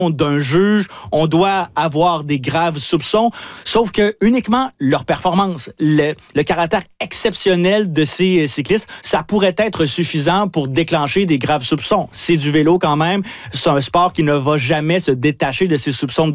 d'un juge, on doit avoir des graves soupçons, sauf que uniquement leur performance, le caractère exceptionnel de ces cyclistes, ça pourrait être suffisant pour déclencher des graves soupçons. C'est du vélo quand même, c'est un sport qui ne va jamais se détacher de ses soupçons de